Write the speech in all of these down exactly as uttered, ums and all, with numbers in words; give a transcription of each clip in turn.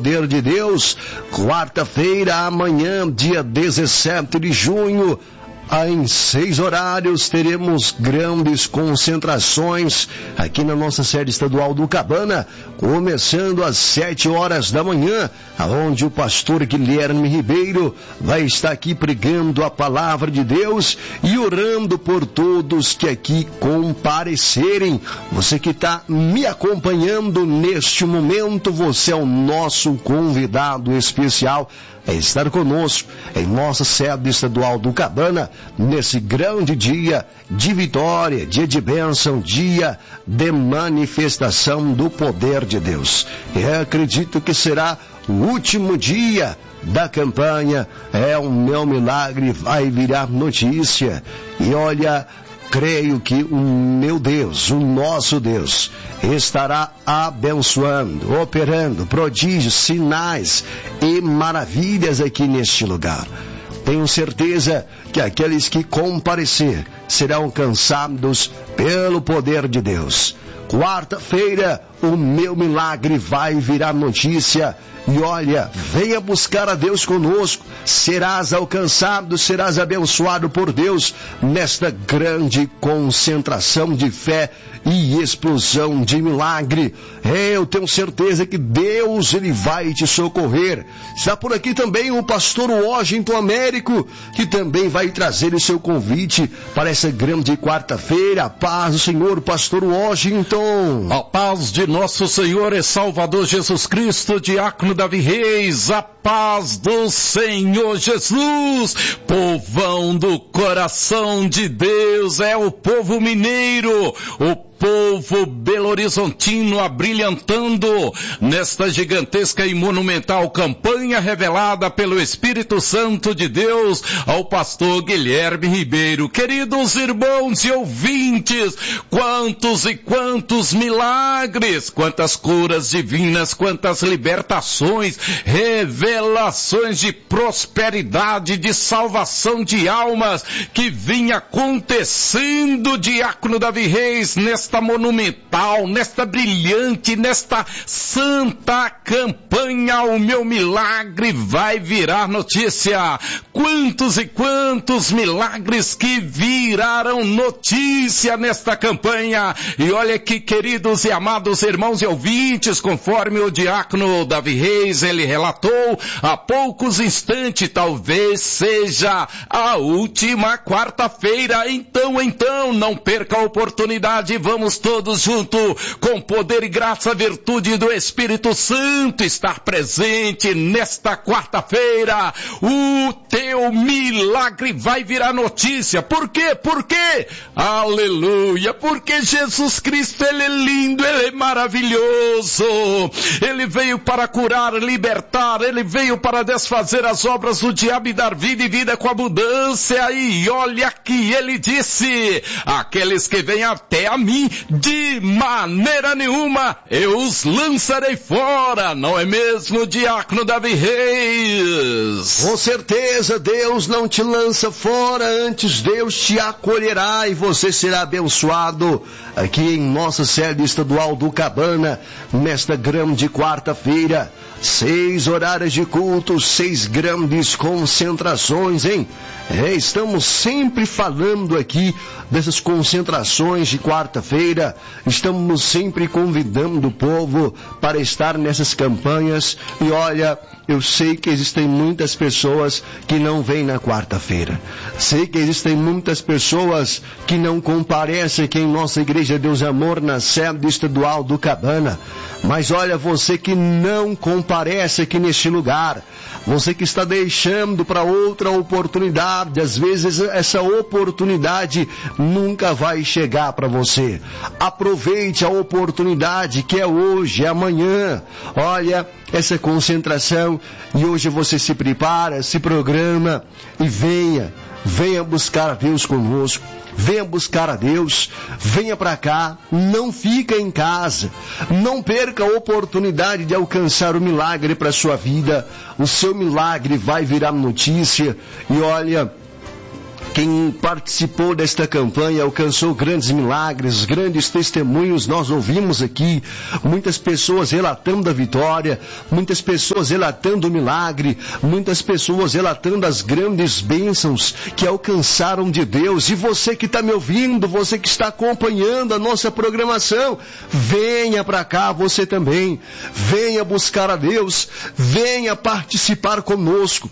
poder de Deus. Quarta-feira, amanhã, dia dezessete de junho, em seis horários, teremos grandes concentrações aqui na nossa sede estadual do Cabana, começando às sete horas da manhã, onde o pastor Guilherme Ribeiro vai estar aqui pregando a palavra de Deus e orando por todos que aqui comparecerem. Você que está me acompanhando neste momento, você é o nosso convidado especial a estar conosco em nossa sede estadual do Cabana, nesse grande dia de vitória, dia de bênção, dia de manifestação do poder de Deus. Eu acredito que será o último dia da campanha. É o meu milagre, vai virar notícia. E olha, creio que o meu Deus, o nosso Deus, estará abençoando, operando prodígios, sinais e maravilhas aqui neste lugar. Tenho certeza que aqueles que comparecer serão alcançados pelo poder de Deus. Quarta-feira, o meu milagre vai virar notícia. E olha, venha buscar a Deus conosco. Serás alcançado, serás abençoado por Deus nesta grande concentração de fé e explosão de milagre. Eu tenho certeza que Deus, Ele vai te socorrer. Está por aqui também o pastor Washington Américo, que também vai trazer o seu convite para essa grande quarta-feira. A paz do Senhor, pastor Washington. A paz de nosso Senhor e Salvador Jesus Cristo, diácono Davi Reis, a paz do Senhor Jesus. Povão do coração de Deus, é o povo mineiro, o povo belo-horizontino abrilhantando nesta gigantesca e monumental campanha revelada pelo Espírito Santo de Deus ao pastor Guilherme Ribeiro. Queridos irmãos e ouvintes, quantos e quantos milagres, quantas curas divinas, quantas libertações, revelações de prosperidade, de salvação de almas que vinha acontecendo, diácono Davi Reis, nesta Nesta monumental, nesta brilhante, nesta santa campanha. O meu milagre vai virar notícia. Quantos e quantos milagres que viraram notícia nesta campanha. E olha que, queridos e amados irmãos e ouvintes, conforme o diácono Davi Reis, ele relatou há poucos instantes, talvez seja a última quarta-feira. Então, então, não perca a oportunidade. Vamos todos juntos, com poder e graça, virtude do Espírito Santo, estar presente nesta quarta-feira. O teu milagre vai virar notícia. Por quê? Por quê? Aleluia! Porque Jesus Cristo, Ele é lindo, Ele é maravilhoso. Ele veio para curar, libertar, Ele veio para desfazer as obras do diabo e dar vida e vida com abundância. E olha que Ele disse: aqueles que vêm até a mim, de maneira nenhuma eu os lançarei fora. Não é mesmo, diácono Davi Reis? Com certeza Deus não te lança fora, antes Deus te acolherá e você será abençoado aqui em nossa sede estadual do Cabana, nesta grande quarta-feira. Seis horários de culto, seis grandes concentrações, hein? É, estamos sempre falando aqui dessas concentrações de quarta-feira. Estamos sempre convidando o povo para estar nessas campanhas. E olha, eu sei que existem muitas pessoas que não vêm na quarta-feira. Sei que existem muitas pessoas que não comparecem aqui em nossa Igreja Deus Amor, na sede estadual do Cabana. Mas olha, você que não comparece aqui neste lugar, você que está deixando para outra oportunidade, às vezes essa oportunidade nunca vai chegar para você. Aproveite a oportunidade que é hoje, é amanhã. Olha, essa concentração, e hoje você se prepara, se programa e venha. Venha buscar a Deus conosco, venha buscar a Deus, venha para cá, não fica em casa, não perca a oportunidade de alcançar o milagre para a sua vida. O seu milagre vai virar notícia. E olha, Quem participou desta campanha alcançou grandes milagres, grandes testemunhos. Nós ouvimos aqui muitas pessoas relatando a vitória, muitas pessoas relatando o milagre, muitas pessoas relatando as grandes bênçãos que alcançaram de Deus. E você que está me ouvindo, você que está acompanhando a nossa programação, venha para cá, você também. Venha buscar a Deus, venha participar conosco.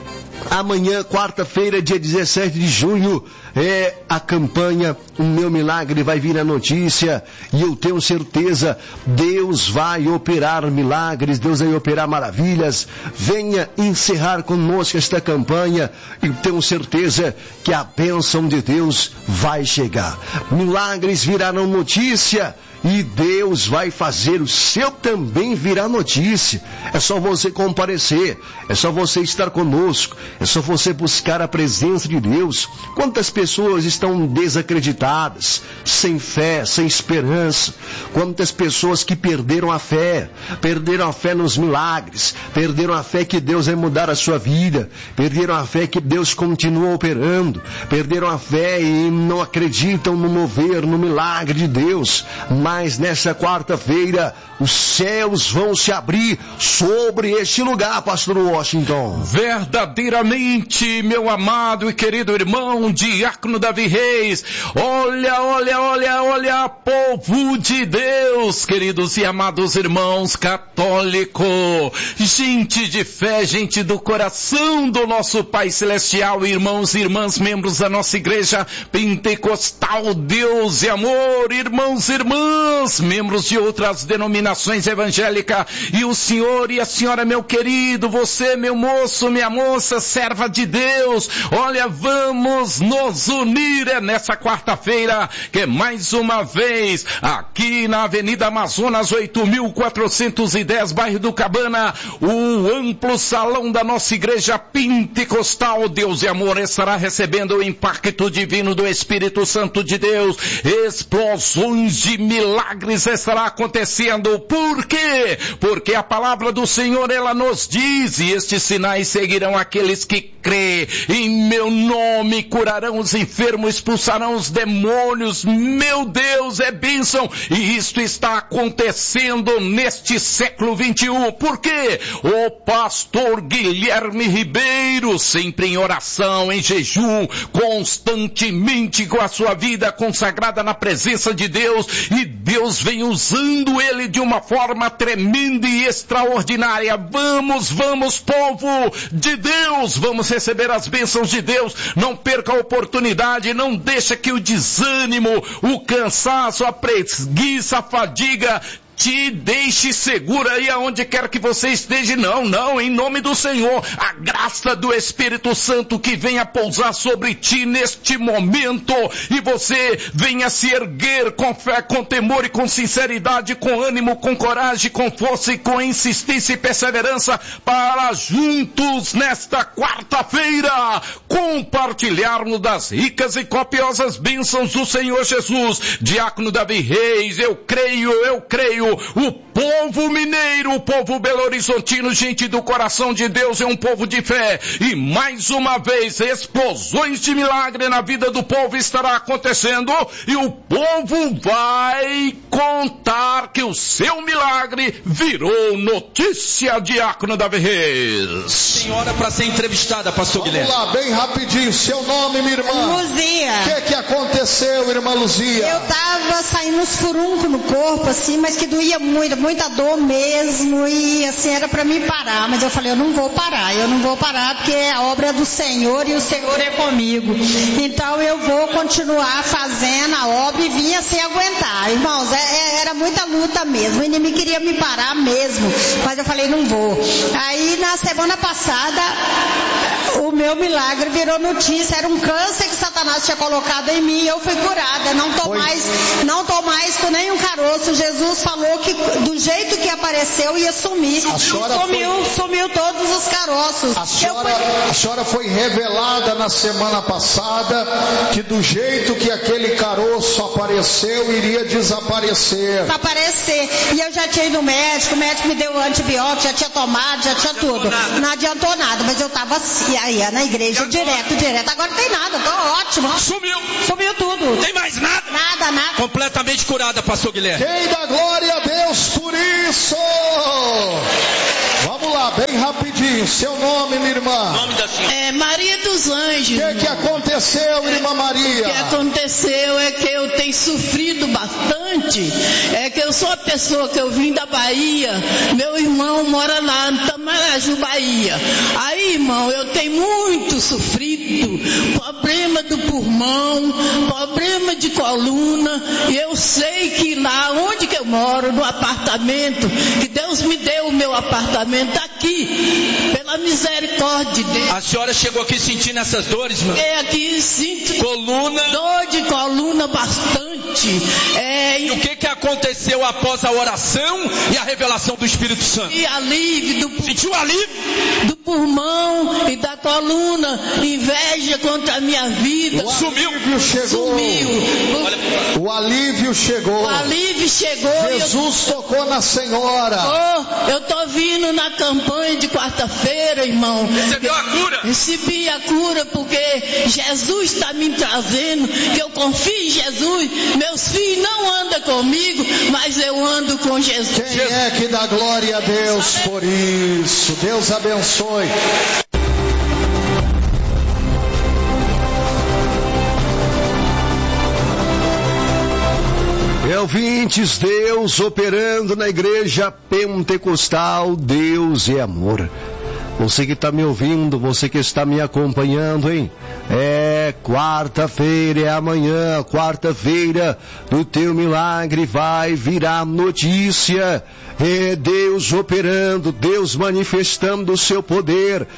Amanhã, quarta-feira, dia dezessete de junho, é a campanha O Meu Milagre Vai Vir a Notícia, e eu tenho certeza, Deus vai operar milagres, Deus vai operar maravilhas. Venha encerrar conosco esta campanha e tenho certeza que a bênção de Deus vai chegar. Milagres virarão notícia e Deus vai fazer o seu também virar notícia. É só você comparecer, é só você estar conosco, é só você buscar a presença de Deus. Quantas pessoas estão desacreditadas, sem fé, sem esperança? Quantas pessoas que perderam a fé, perderam a fé nos milagres, perderam a fé que Deus vai mudar a sua vida, perderam a fé que Deus continua operando, perderam a fé e não acreditam no mover, no milagre de Deus. Mas nessa quarta-feira, os céus vão se abrir sobre este lugar, pastor Washington. Verdadeiramente, meu amado e querido irmão, diácono Davi Reis, olha, olha, olha, olha, povo de Deus, queridos e amados irmãos católicos, gente de fé, gente do coração do nosso Pai Celestial, irmãos e irmãs, membros da nossa igreja pentecostal, Deus e amor, irmãos e irmãs, membros de outras denominações evangélicas, e o senhor e a senhora, meu querido, você, meu moço, minha moça, serva de Deus, olha, vamos nos unir é nessa quarta-feira, que mais uma vez, aqui na Avenida Amazonas, oito mil quatrocentos e dez, bairro do Cabana, o amplo salão da nossa igreja pentecostal, Deus e amor, estará recebendo o impacto divino do Espírito Santo de Deus, explosões de milagres estará acontecendo. Por quê? Porque a palavra do Senhor, ela nos diz, e estes sinais seguirão aqueles que crê, em meu nome curarão os enfermos, expulsarão os demônios. Meu Deus, é bênção, e isto está acontecendo neste século vinte e um. Por quê? O pastor Guilherme Ribeiro, sempre em oração, em jejum, constantemente com a sua vida consagrada na presença de Deus, e Deus vem usando ele de uma forma tremenda e extraordinária. Vamos, vamos, povo de Deus, vamos receber as bênçãos de Deus. Não perca a oportunidade, não deixa que o desânimo, o cansaço, a preguiça, a fadiga te deixe segura aí aonde quer que você esteja. Não, não, em nome do Senhor, a graça do Espírito Santo que venha pousar sobre ti neste momento, e você venha se erguer com fé, com temor e com sinceridade, com ânimo, com coragem, com força e com insistência e perseverança, para juntos nesta quarta-feira compartilharmos das ricas e copiosas bênçãos do Senhor Jesus. Diácono Davi Reis, eu creio, eu creio, o povo mineiro, o povo belo-horizontino, gente do coração de Deus, é um povo de fé, e mais uma vez, explosões de milagre na vida do povo estará acontecendo, e o povo vai contar que o seu milagre virou notícia. Diácono Davi Reis. Senhora para ser entrevistada, pastor Vamos Guilherme. Vamos lá, bem rapidinho, seu nome, minha irmã? Luzia. O que que aconteceu, irmã Luzia? Eu tava saindo uns furuncos no corpo, assim, mas que doía muito, muita dor mesmo, e assim, era pra mim parar, mas eu falei, eu não vou parar, eu não vou parar, porque a obra é do Senhor e o Senhor é comigo. Então eu vou continuar fazendo a obra, e vinha sem aguentar. Irmãos, é, é, era muita luta mesmo, o inimigo queria me parar mesmo, mas eu falei, não vou. Aí na semana passada, o meu milagre virou notícia, era um câncer que Satanás tinha colocado em mim, e eu fui curada, não tô Foi. mais, não tô mais com nenhum caroço. Jesus falou que do jeito que apareceu ia sumir. A senhora sumiu, foi... sumiu todos os caroços. A senhora, eu fui... a senhora foi revelada na semana passada que do jeito que aquele caroço apareceu, iria desaparecer. Aparecer. E eu já tinha ido no médico, o médico me deu antibiótico, já tinha tomado, já tinha tudo tudo. Nada. Não adiantou nada, mas eu tava assim, aí, na igreja, direto, direto. Agora não tem nada, tô ótimo. Sumiu. Sumiu tudo. Tem mais nada? Nada, nada. Completamente curada, pastor Guilherme. Quem dá glória a Deus por isso? Vamos lá, bem rapidinho. Seu nome, minha irmã? Nome da senhora? É Maria dos Anjos. O que, que aconteceu, irmã Maria? O que aconteceu é que eu tenho sofrido bastante. É que eu sou a pessoa que eu vim da Bahia. Meu irmão mora lá em Tamaraju, Bahia. Aí, irmão, eu tenho muito sofrido. Problema do pulmão, problema de coluna. E eu sei que lá onde que eu moro, no apartamento, que Deus me deu o meu apartamento aqui, pela misericórdia de Deus. A senhora chegou aqui sentindo essas dores, mano? É aqui, sinto coluna. Dor de coluna bastante. É, e o que que aconteceu após a oração e a revelação do Espírito Santo? E alívio do sentiu alívio do pulmão e da coluna, inveja contra a minha vida. O sumiu. Alívio chegou. Sumiu. O, o alívio chegou. O alívio chegou. Jesus eu... tocou na senhora. Oh, eu tô vindo na campanha de quarta-feira, irmão. Recebeu a cura? Recebi a cura porque Jesus está me trazendo, que eu confio em Jesus. Meus filhos não andam comigo, mas eu ando com Jesus. Quem é que dá glória a Deus por isso? Deus abençoe. Ouvintes, Deus operando na igreja pentecostal, Deus é amor. Você que está me ouvindo, você que está me acompanhando, hein? É quarta-feira, é amanhã, quarta-feira, do teu milagre vai virar notícia. É Deus operando, Deus manifestando o seu poder,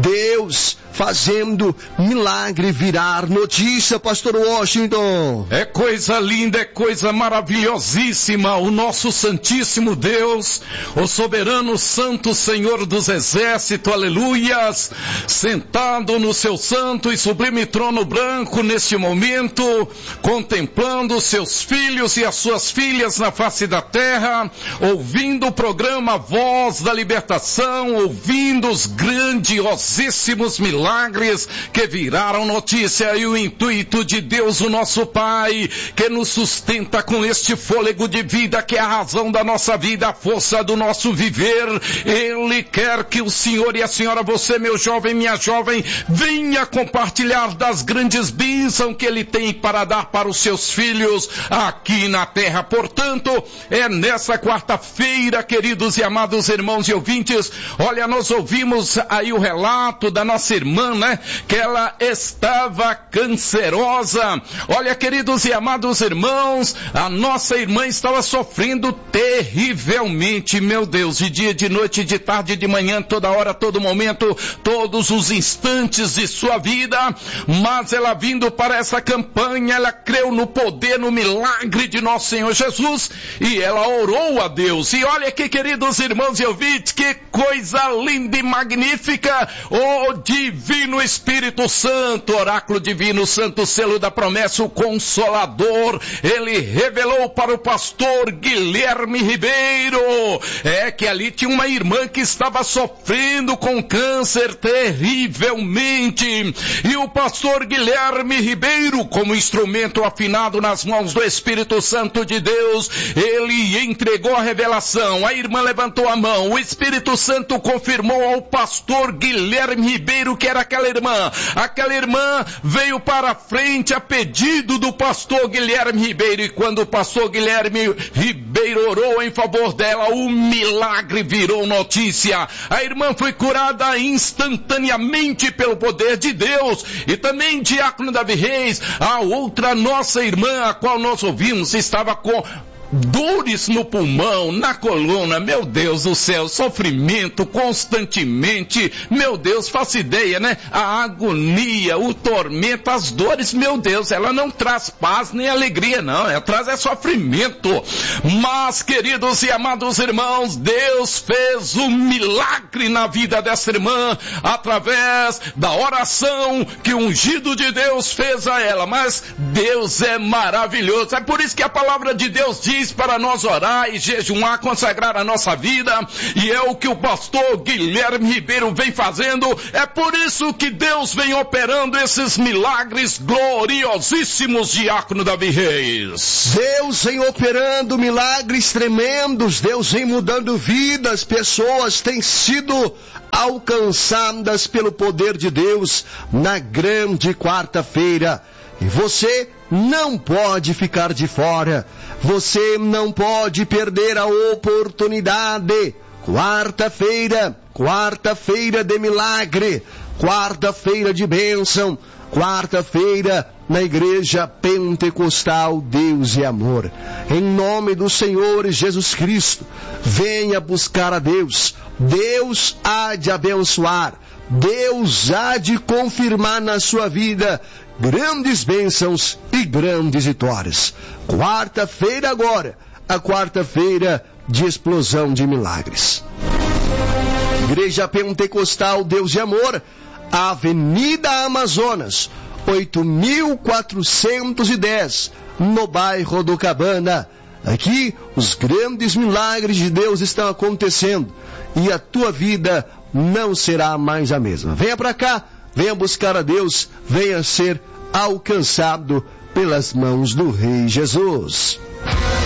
Deus fazendo milagre virar notícia, pastor Washington. É coisa linda, é coisa maravilhosíssima, o nosso santíssimo Deus, o soberano santo Senhor dos exércitos, aleluias, sentado no seu santo e sublime trono branco neste momento, contemplando seus filhos e as suas filhas na face da terra, ouvindo o programa Voz da Libertação, ouvindo os grandiosíssimos milagres que viraram notícia e o intuito de Deus, o nosso Pai, que nos sustenta com este fôlego de vida, que é a razão da nossa vida, a força do nosso viver. Ele quer que o Senhor e a senhora, você, meu jovem, minha jovem, venha compartilhar das grandes bênçãos que Ele tem para dar para os seus filhos aqui na terra. Portanto, é nessa quarta-feira, queridos e amados irmãos e ouvintes, olha, nós ouvimos aí o relato da nossa irmã, né, que ela estava cancerosa. Olha, queridos e amados irmãos, a nossa irmã estava sofrendo terrivelmente, meu Deus, de dia, de noite, de tarde, de manhã, toda hora, todo momento, todos os instantes de sua vida, mas ela vindo para essa campanha, ela creu no poder, no milagre de nosso Senhor Jesus, e ela orou a Deus. E olha aqui, queridos irmãos e ouvintes, que coisa linda e magnífica, o divino Espírito Santo, oráculo divino, santo selo da promessa, o Consolador, ele revelou para o pastor Guilherme Ribeiro, é que ali tinha uma irmã que estava sofrendo com câncer terrivelmente, e o pastor Guilherme Ribeiro, como instrumento afinado nas mãos do Espírito Santo de Deus, ele entregou a revelação. A irmã levantou a mão, o Espírito Santo confirmou ao pastor Guilherme Ribeiro que era aquela irmã. Aquela irmã veio para a frente a pedido do pastor Guilherme Ribeiro, e quando o pastor Guilherme Ribeiro orou em favor dela, o milagre virou notícia. A irmã foi curada instantaneamente pelo poder de Deus. E também diácono Davi Reis, a outra nossa irmã, a qual nós ouvimos, estava com dores no pulmão, na coluna, meu Deus do céu, sofrimento constantemente, meu Deus, faço ideia, né? A agonia, o tormento, as dores, meu Deus, ela não traz paz nem alegria, não, ela traz é sofrimento. Mas, queridos e amados irmãos, Deus fez um milagre na vida dessa irmã, através da oração que o ungido de Deus fez a ela. Mas Deus é maravilhoso, é por isso que a palavra de Deus diz mês para nós orar e jejuar, consagrar a nossa vida, e é o que o pastor Guilherme Ribeiro vem fazendo. É por isso que Deus vem operando esses milagres gloriosíssimos, diácono Davi Reis. Deus vem operando milagres tremendos, Deus vem mudando vidas, pessoas têm sido alcançadas pelo poder de Deus na grande quarta-feira. E você não pode ficar de fora, você não pode perder a oportunidade. Quarta-feira, quarta-feira de milagre, quarta-feira de bênção, quarta-feira na Igreja Pentecostal Deus e Amor. Em nome do Senhor Jesus Cristo, venha buscar a Deus. Deus há de abençoar, Deus há de confirmar na sua vida grandes bênçãos e grandes vitórias. Quarta-feira agora, a quarta-feira de explosão de milagres. Igreja Pentecostal Deus e Amor, Avenida Amazonas, oito mil quatrocentos e dez, no bairro do Cabana. Aqui, os grandes milagres de Deus estão acontecendo e a tua vida não será mais a mesma. Venha para cá, venha buscar a Deus, venha ser alcançado pelas mãos do Rei Jesus.